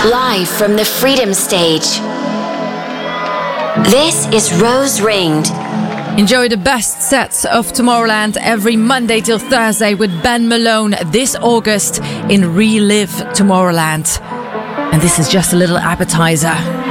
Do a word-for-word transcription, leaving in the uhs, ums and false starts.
Live from the Freedom Stage. This is Rose Ringed. Enjoy the best sets of Tomorrowland every Monday till Thursday with Ben Malone this August in Relive Tomorrowland. And this is just a little appetizer.